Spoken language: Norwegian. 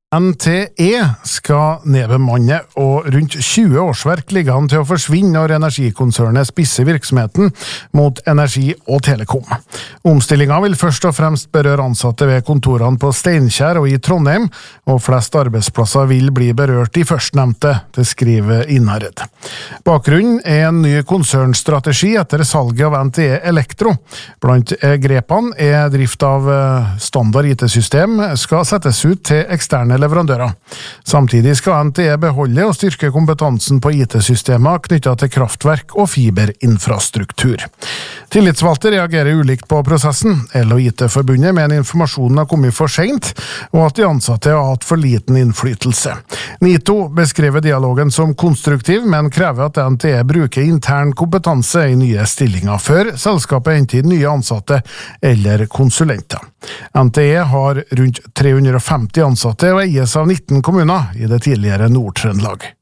NTE skal nedbemanne, og rundt 20 årsverk ligger an til å forsvinne når energikonsernet spisser virksomheten mot energi og telekom. Omstillingen vil først og fremst berøre ansatte ved kontorene på Steinkjer og i Trondheim, og flest arbeidsplasser vil bli berørt i førstnevnte, det skriver Innherred. Bakgrunnen er en ny konsernstrategi etter salget av NTE Elektro. Blant grepene er drift av standard IT-system skal settes ut til eksterne leverandører. Samtidig skal NTE beholde og styrke kompetansen på IT-systemer knyttet til kraftverk og fiberinfrastruktur. Tillitsvalgte reagerer ulikt på prosessen. LO IT-forbundet mener informasjonen har kommet for sent, og at de ansatte har hatt for liten innflytelse. NITO beskriver dialogen som konstruktiv, men krever at NTE bruker intern kompetanse i nye stillinger før selskapet henter inn nye ansatte eller konsulenter. NTE har rundt 350 ansatte og eies av 19 kommuner i det tidligere Nord-Trøndelag.